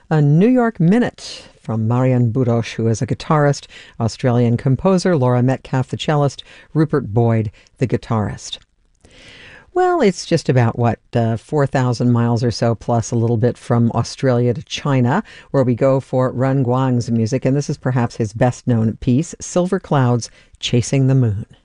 A New York Minute from Marian Budosh, who is a guitarist, Australian composer, Laura Metcalf, the cellist, Rupert Boyd, the guitarist. Well, it's just about, 4,000 miles or so, plus a little bit from Australia to China, where we go for Ren Guang's music, and this is perhaps his best-known piece, Silver Clouds Chasing the Moon.